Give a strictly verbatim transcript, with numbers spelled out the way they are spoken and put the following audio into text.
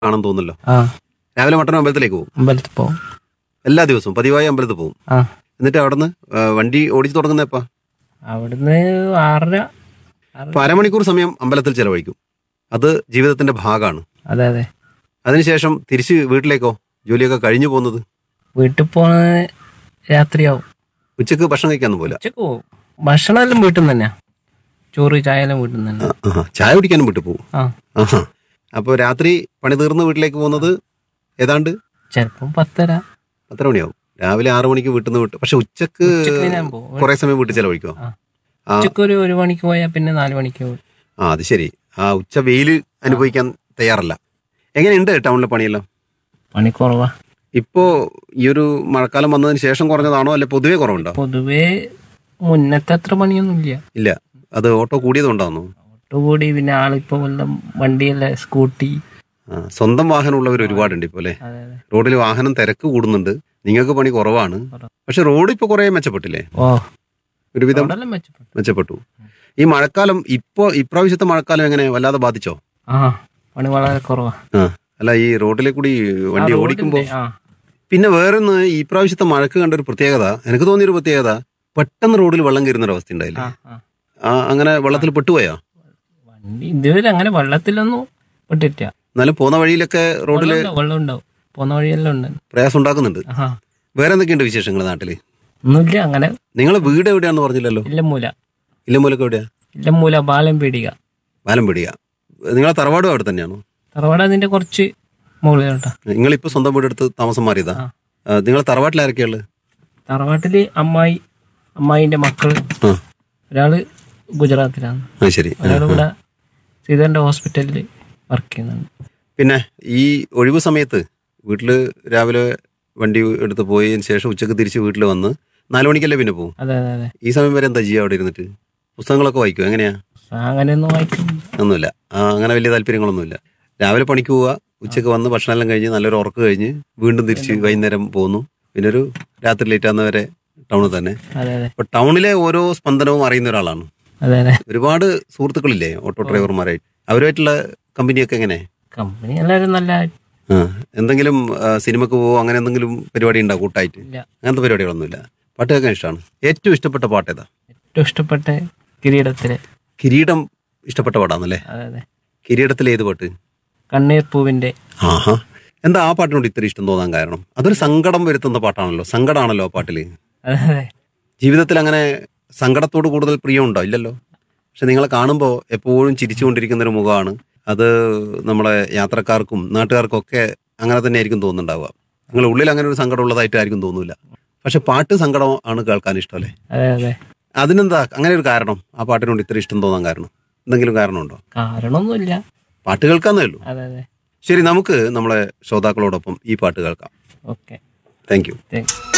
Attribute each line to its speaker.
Speaker 1: ആണെന്ന് തോന്നുന്നല്ലോ.
Speaker 2: ആ
Speaker 1: രാവിലെ മട്ടന്നൂർ അമ്പലത്തിലേക്ക് പോകും.
Speaker 2: അമ്പലത്തിൽ പോവും.
Speaker 1: എല്ലാ ദിവസവും പതിവായി അമ്പലത്തിൽ പോകും.
Speaker 2: ആ
Speaker 1: എന്നിട്ട് അവിടുന്ന് ആ, വണ്ടി ഓടിച്ചു തുടങ്ങുന്നേപ്പാ?
Speaker 2: അവിടുന്ന് ആറര ആറര.
Speaker 1: അപ്പൊ അരമണിക്കൂർ സമയം അമ്പലത്തിൽ ചെലവഴിക്കും. അത് ജീവിതത്തിന്റെ ഭാഗമാണ്.
Speaker 2: അതെ അതെ.
Speaker 1: അതിനുശേഷം തിരിച്ച് വീട്ടിലേക്കോ ജോലിയൊക്കെ കഴിഞ്ഞു പോകുന്നത്?
Speaker 2: വീട്ടിൽ പോകുന്നത് രാത്രിയാവും.
Speaker 1: ഉച്ചക്ക് ഭക്ഷണം കഴിക്കാനൊന്നും പോല?
Speaker 2: ഉച്ചക്ക് പോവും. ഭക്ഷണം എല്ലാം വീട്ടിൽ നിന്ന് തന്നെയാ. ചോറ് ചായ എല്ലാം വീട്ടിൽ നിന്ന് തന്നെ.
Speaker 1: ചായ കുടിക്കാനും വീട്ടിൽ പോകും.
Speaker 2: ആ
Speaker 1: ആഹാ. അപ്പോൾ രാത്രി പണി തീർന്ന് വീട്ടിലേക്ക് പോകുന്നത് ഏതാണ്ട്
Speaker 2: ചിലപ്പം പത്തര
Speaker 1: പത്തര മണിയാവും. രാവിലെ ആറു മണിക്ക് വീട്ടിൽ നിന്ന് വിട്ട്, പക്ഷെ ഉച്ചക്ക്
Speaker 2: ഉച്ചക്ക് ഞാൻ പോവും.
Speaker 1: കുറെ സമയം വീട്ടിൽ ചെലവഴിക്കുമോ?
Speaker 2: ആ.
Speaker 1: ആ
Speaker 2: ഉച്ചക്ക് ഒരു ഒരു മണിക്ക് പോയാൽ പിന്നെ നാല് മണിക്ക് പോകും.
Speaker 1: ആ അത് ശരി. ആ ഉച്ച വെയില് അനുഭവിക്കാൻ തയ്യാറല്ല. എങ്ങനെയുണ്ട് ടൗണിലെ പണിയെല്ലാം?
Speaker 2: പണി കുറവാ.
Speaker 1: ഇപ്പോ ഈ ഒരു മഴക്കാലം വന്നതിന് ശേഷം കുറഞ്ഞതാണോ അല്ലെ പൊതുവേ കുറവുണ്ടോ?
Speaker 2: പൊതുവേ മുന്നത്തെ അത്ര പണിയൊന്നും ഇല്ല.
Speaker 1: ഇല്ല, അത് ഓട്ടോ കൂടിയതുകൊണ്ടാണോ?
Speaker 2: കൂടി പിന്നെ ആളിപ്പോ വല്ലതും വണ്ടിയല്ല സ്കൂട്ടി.
Speaker 1: ആ, സ്വന്തം വാഹനം ഉള്ളവർ ഒരുപാടുണ്ട് ഇപ്പോൾ അല്ലേ?
Speaker 2: അതെ അതെ.
Speaker 1: റോഡിൽ വാഹനം തിരക്ക് കൂടുന്നുണ്ട്, നിങ്ങൾക്ക് പണി കുറവാണ്. പക്ഷെ റോഡ് ഇപ്പൊ കുറെ മെച്ചപ്പെട്ടില്ലേ?
Speaker 2: ഓ
Speaker 1: ഒരുവിധം
Speaker 2: അവിടെല്ലാം മെച്ചപ്പെട്ടു.
Speaker 1: മെച്ചപ്പെട്ടു. ഈ മഴക്കാലം ഇപ്പോ ഇപ്രാവശ്യത്തെ മഴക്കാലം എങ്ങനെ വല്ലാതെ ബാധിച്ചോ?
Speaker 2: ആ പണി വളരെ കുറവാ.
Speaker 1: ആ അല്ല, ഈ റോഡിലെ കൂടി വണ്ടി ഓടിക്കുമ്പോ
Speaker 2: ആ
Speaker 1: പിന്നെ വേറൊന്ന്, ഈ പ്രാവശ്യത്തെ മഴക്ക് കണ്ട ഒരു പ്രത്യേകത, എനിക്ക് തോന്നിയൊരു പ്രത്യേകത, പെട്ടെന്ന് റോഡിൽ വെള്ളം കയറുന്ന ഒരു അവസ്ഥ ഉണ്ടായില്ലേ?
Speaker 2: ആ, ആ.
Speaker 1: ആ അങ്ങനെ വെള്ളത്തിൽ പെട്ടുപോയാ?
Speaker 2: വണ്ടി ഇതുവരെ അങ്ങനെ വെള്ളത്തിലൊന്നും പെട്ടിട്ടില്ല.
Speaker 1: എന്നാലും പോന്ന വഴിയിലൊക്കെ റോഡില്
Speaker 2: വെള്ളം ഉണ്ടാവും. പോന്ന വഴിയെല്ലാം ഉണ്ട്.
Speaker 1: പ്രയാസം ഉണ്ടാക്കുന്നുണ്ട്.
Speaker 2: ആ
Speaker 1: വേറെ എന്തൊക്കെയുണ്ട് വിശേഷങ്ങൾ നാട്ടില്?
Speaker 2: ഒന്നുമില്ല അങ്ങനെ.
Speaker 1: നിങ്ങളെ വീട് എവിടെയാണെന്ന് പറഞ്ഞില്ലല്ലോ?
Speaker 2: ഇല്ലമൂല.
Speaker 1: ഇല്ലമൂലൊക്കെ എവിടെയാ?
Speaker 2: ഇല്ലമൂല ബാലം പീടിക.
Speaker 1: ബാലം പിടിക. നിങ്ങളെ തറവാടും അവിടെ തന്നെയാണോ?
Speaker 2: തറവാട് അതിന്റെ കുറച്ച് മുകളിലോട്ടാ.
Speaker 1: നിങ്ങളിപ്പോ സ്വന്തം വീടെടുത്ത് താമസം മാറിയതാ?
Speaker 2: ആ.
Speaker 1: നിങ്ങളെ തറവാട്ടിൽ ആരൊക്കെയുള്ളത്?
Speaker 2: തറവാട്ടില് അമ്മായി, അമ്മായിന്റെ മക്കള്.
Speaker 1: ആ
Speaker 2: ഒരാള് ഗുജറാത്തിലാണ്.
Speaker 1: ആ ശരി.
Speaker 2: ഒരാൾ ഇവിടെ സീതന്റെ ഹോസ്പിറ്റലിൽ വർക്ക് ചെയ്യുന്നുണ്ട്.
Speaker 1: പിന്നെ ഈ ഒഴിവ് സമയത്ത് വീട്ടില് രാവിലെ വണ്ടി എടുത്ത് പോയതിന് ശേഷം ഉച്ചക്ക് തിരിച്ച് വീട്ടിൽ വന്ന് നാലു മണിക്കല്ലേ പിന്നെ പോകും?
Speaker 2: അതെ അതെ അതെ.
Speaker 1: ഈ സമയം വരെ എന്താ ചെയ്യുക അവിടെ ഇരുന്നിട്ട്? പുസ്തകങ്ങളൊക്കെ വായിക്കുമോ? എങ്ങനെയാ?
Speaker 2: അങ്ങനെയൊന്നും വായിക്കും
Speaker 1: ഒന്നുമില്ല. ആ അങ്ങനെ വലിയ താല്പര്യങ്ങളൊന്നുമില്ല. രാവിലെ പണിക്ക് പോവുക, ഉച്ചക്ക് വന്ന് ഭക്ഷണം എല്ലാം കഴിഞ്ഞ് നല്ലൊരു ഉറക്കം കഴിഞ്ഞ് വീണ്ടും തിരിച്ച് വൈകുന്നേരം പോകുന്നു. പിന്നെ ഒരു രാത്രി ലേറ്റ് ആകുന്നവരെ ടൗണിൽ തന്നെ.
Speaker 2: അതെ അതെ
Speaker 1: അപ്പൊ ടൗണിലെ ഓരോ സ്പന്ദനവും അറിയുന്ന ഒരാളാണ്.
Speaker 2: അതെ അതെ.
Speaker 1: ഒരുപാട് സുഹൃത്തുക്കളില്ലേ ഓട്ടോ ഡ്രൈവർമാരായിട്ട്? അവരുമായിട്ടുള്ള കമ്പനിയൊക്കെ എങ്ങനെ?
Speaker 2: കമ്പനി എല്ലാവരും നല്ല.
Speaker 1: ആ എന്തെങ്കിലും ആ, സിനിമക്ക് പോവോ അങ്ങനെ എന്തെങ്കിലും പരിപാടി ഉണ്ടോ കൂട്ടായിട്ട്?
Speaker 2: ഇല്ല.
Speaker 1: അങ്ങനത്തെ പരിപാടികളൊന്നുമില്ല. പാട്ട് കേൾക്കാൻ ഇഷ്ടമാണ്. ഏറ്റവും ഇഷ്ടപ്പെട്ട പാട്ട് ഏതാ?
Speaker 2: ഏറ്റവും ഇഷ്ടപ്പെട്ട കിരീടത്തിലെ.
Speaker 1: കിരീടം ഇഷ്ടപ്പെട്ട പാട്ടാണല്ലേ?
Speaker 2: അതെ അതെ.
Speaker 1: കിരീടത്തിലെ ഏത് പാട്ട്?
Speaker 2: കണ്ണീർ പൂവിന്റെ.
Speaker 1: ആഹാ. എന്താ ആ പാട്ടിനോട് ഇത്ര ഇഷ്ടം തോന്നാൻ കാരണം? അതൊരു സങ്കടം വരുത്തുന്ന പാട്ടാണല്ലോ, സങ്കടമാണല്ലോ ആ പാട്ടില്.
Speaker 2: അതെ അതെ.
Speaker 1: ജീവിതത്തിൽ അങ്ങനെ സങ്കടത്തോട് കൂടുതൽ പ്രിയമുണ്ടോ? ഇല്ലല്ലോ. പക്ഷെ നിങ്ങളെ കാണുമ്പോൾ എപ്പോഴും ചിരിച്ചുകൊണ്ടിരിക്കുന്ന ഒരു മുഖമാണ്. അത് നമ്മളെ യാത്രക്കാർക്കും നാട്ടുകാർക്കും ഒക്കെ അങ്ങനെ തന്നെ ആയിരിക്കും തോന്നുന്നുണ്ടാവുക. നിങ്ങളുടെ ഉള്ളിൽ അങ്ങനെ ഒരു സങ്കടം ഉള്ളതായിട്ടായിരിക്കും തോന്നൂല. പക്ഷെ പാട്ട് സങ്കടം ആണ് കേൾക്കാൻ ഇഷ്ടം അല്ലേ?
Speaker 2: അതെ അതെ.
Speaker 1: അതിനെന്താ അങ്ങനെ ഒരു കാരണം? ആ പാട്ടിനോട് ഇത്ര ഇഷ്ടം തോന്നാൻ കാരണം എന്തെങ്കിലും കാരണമുണ്ടോ?
Speaker 2: കാരണമൊന്നുമില്ല.
Speaker 1: പാട്ട് കേൾക്കാന്നേ ഉള്ളൂ.
Speaker 2: അതെ അതെ.
Speaker 1: ശരി, നമുക്ക് നമ്മളെ ശ്രോതാക്കളോടൊപ്പം ഈ പാട്ട് കേൾക്കാം.
Speaker 2: Okay.
Speaker 1: Thank you.
Speaker 2: Thank you.